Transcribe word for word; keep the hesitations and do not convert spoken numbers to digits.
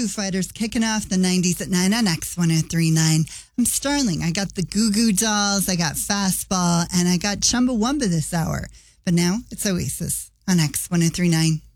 Foo Fighters kicking off the nineties at nine on X one oh three point nine. I'm Starling. I got the Goo Goo Dolls, I got Fastball, and I got Chumbawamba this hour. But now it's Oasis on X one oh three point nine.